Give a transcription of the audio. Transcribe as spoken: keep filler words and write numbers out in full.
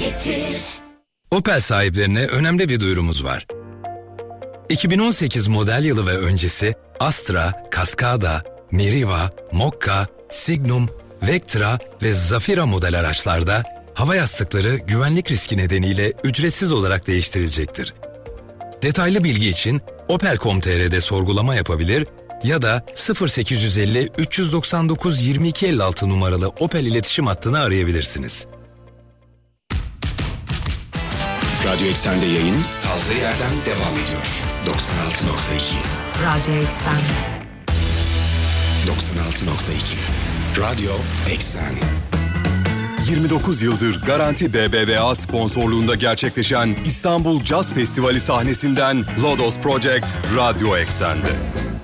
getir. Opel sahiplerine önemli bir duyurumuz var. iki bin on sekiz model yılı ve öncesi Astra, Cascada, Meriva, Mokka, Signum, Vectra ve Zafira model araçlarda hava yastıkları güvenlik riski nedeniyle ücretsiz olarak değiştirilecektir. Detaylı bilgi için opel nokta com nokta tr'de sorgulama yapabilir ya da sıfır sekiz yüz elli üç yüz doksan dokuz yirmi iki elli altı numaralı Opel iletişim hattını arayabilirsiniz. Radyo Eksen'de yayın kaldığı yerden devam ediyor. doksan altı nokta iki Radyo Eksen. doksan altı nokta iki Radyo Eksen. yirmi dokuz yıldır Garanti B B V A sponsorluğunda gerçekleşen İstanbul Caz Festivali sahnesinden Lodos Project Radyo Eksen'de.